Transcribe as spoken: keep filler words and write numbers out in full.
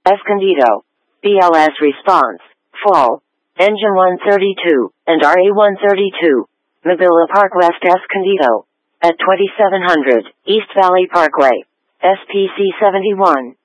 Escondido. B L S response, full. Engine one thirty-two, and R E one thirty-two. Mobile Park West Escondido. At twenty-seven hundred, East Valley Parkway. S P C seventy-one.